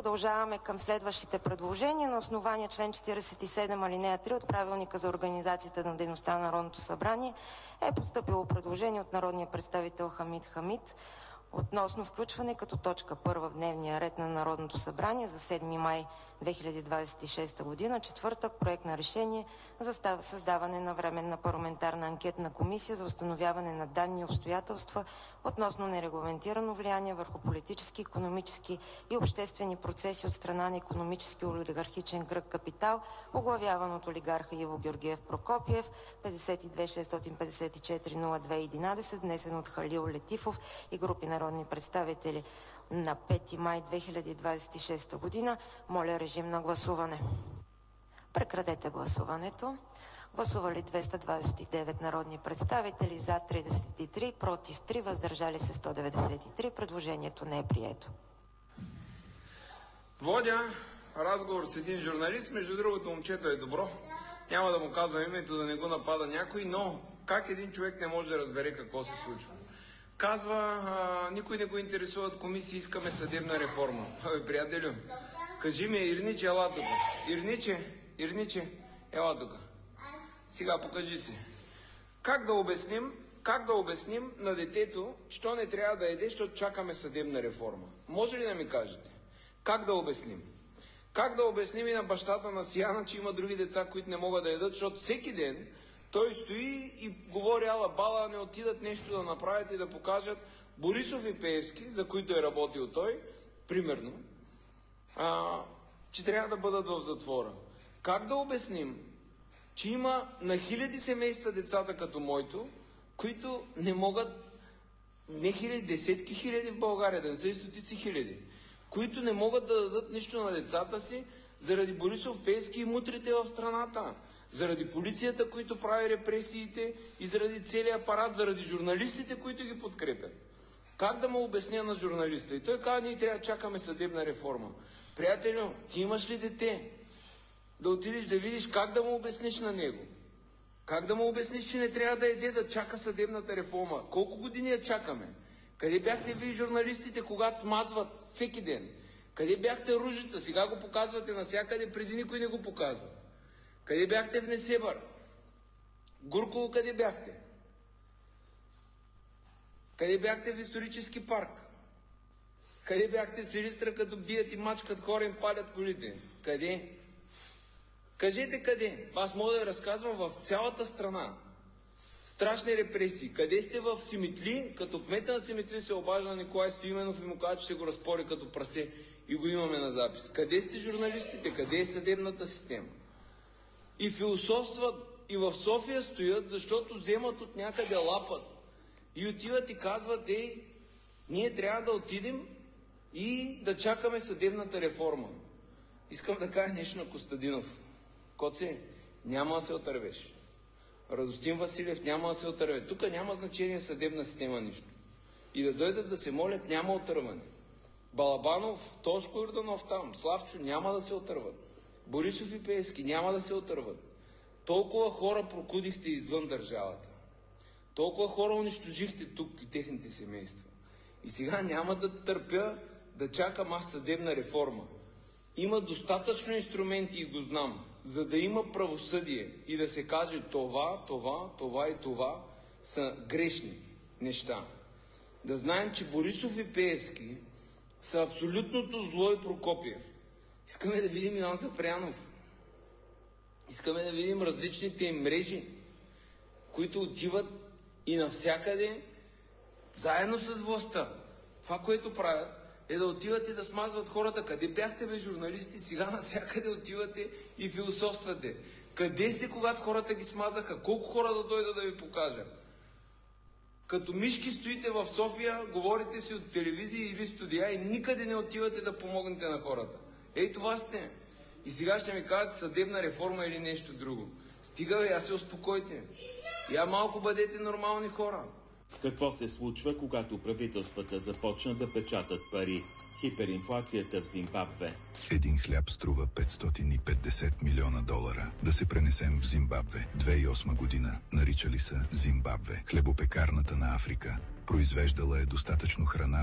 Продължаваме към следващите предложения. На основание член 47 алинея 3 от Правилника за организацията на дейността на Народното събрание е постъпило предложение от народния представител Хамид Хамид относно включване като точка първа в дневния ред на Народното събрание за 7 май 2026 година, четвъртък, проект на решение за създаване на временна парламентарна анкетна комисия за установяване на данни и обстоятелства относно нерегламентирано влияние върху политически, икономически и обществени процеси от страна на икономически олигархичен кръг Капитал, оглавяван от олигарха Иво Георгиев Прокопиев, 52-654-02-11, внесен от Халил Летифов и групи народни представители на 5 май 2026 година. Моля, режим на гласуване. Прекратете гласуването. Гласували 229 народни представители, за 33, против 3, въздържали се 193. Предложението не е прието. Водя разговор с един журналист. Между другото, момчето е добро. Няма да му казвам името, да не го напада някой, но как един човек не може да разбере какво се случва? Казва, никой не го интересува от комисии, искаме съдебна реформа. Приятелю, кажи ми, Ирниче, ела тук. Ирниче, ела тук. Сега покажи се. Как да обясним на детето, що не трябва да яде, защото чакаме съдебна реформа? Може ли да ми кажете? Как да обясним? Как да обясним и на бащата на Сияна, че има други деца, които не могат да ядат, защото всеки ден той стои и говори ала-бала, не отидат нещо да направят и да покажат Борисов и Пеевски, за които е работил той, примерно, че трябва да бъдат в затвора. Как да обясним, че има на хиляди семейства децата като моето, които не могат, не хиляди, десетки хиляди в България, да не са и стотици хиляди, които не могат да дадат нищо на децата си заради Борисов, Пеевски и мутрите в страната, заради полицията, които прави репресиите и заради целия апарат, заради журналистите, които ги подкрепят. Как да му обясня на журналиста? И той казва, ние трябва да чакаме съдебна реформа. Приятелю, ти имаш ли дете? Да отидеш да видиш как да му обясниш на него. Как да му обясниш, че не трябва да еде, да чака съдебната реформа? Колко години я чакаме? Къде бяхте вие журналистите, когато смазват всеки ден? Къде бяхте Ружица? Сега го показвате навсякъде, преди никой не го показва. Къде бяхте в Несебър? Гурково къде бяхте? Къде бяхте в исторически парк? Къде бяхте в Силистра, като бият и мачкат хора и палят колите? Къде? Кажете къде? Аз мога да ви разказвам в цялата страна. Страшни репресии. Къде сте в Симитли? Като кмета на Симитли се обажда на Николай Стоименов и му казва, че ще го разпори като прасе и го имаме на запис. Къде сте журналистите? Къде е съдебната система? И философстват, и в София стоят, защото вземат от някъде лапът. И отиват и казват, ние трябва да отидем и да чакаме съдебната реформа. Искам да кажа нещо на Костадинов. Коце, няма да се отървеш. Радостин Василев, няма да се отърве. Тук няма значение съдебна система нищо. И да дойдат да се молят, няма отърване. Балабанов, Тошко Йорданов там, Славчо, няма да се отърват. Борисов и Пеевски няма да се отърват. Толкова хора прокудихте извън държавата. Толкова хора унищожихте тук и техните семейства. И сега няма да търпя да чакам аз съдебна реформа. Има достатъчно инструменти и го знам, за да има правосъдие и да се каже това и това са грешни неща. Да знаем, че Борисов и Пеевски са абсолютното зло и Прокопиев. Искаме да видим Иван Запрянов. Искаме да видим различните им мрежи, които отиват и навсякъде заедно с властта. Това, което правят, е да отиват и да смазват хората. Къде бяхте, бе, журналисти? Сега навсякъде отивате и философствате. Къде сте, когато хората ги смазаха? Колко хора да дойдат да ви покажа? Като мишки стоите в София, говорите си от телевизии или студия и никъде не отивате да помогнете на хората. Ей, това сте. И сега ще ми кажете съдебна реформа или нещо друго. Стига, бе, се успокойте. Я малко бъдете нормални хора. Какво се случва, когато правителствата започнат да печатат пари? Хиперинфлацията в Зимбабве. Един хляб струва $550 милиона. Да се пренесем в Зимбабве. 2008 година. Наричали са Зимбабве. Хлебопекарната на Африка. Произвеждала е достатъчно храна